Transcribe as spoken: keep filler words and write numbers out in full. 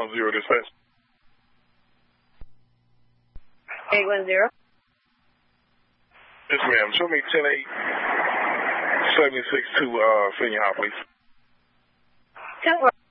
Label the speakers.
Speaker 1: one zero dispatch.
Speaker 2: eight one zero.
Speaker 1: Yes, ma'am. Show me ten eight seven six two uh, Senior High, please.
Speaker 2: ten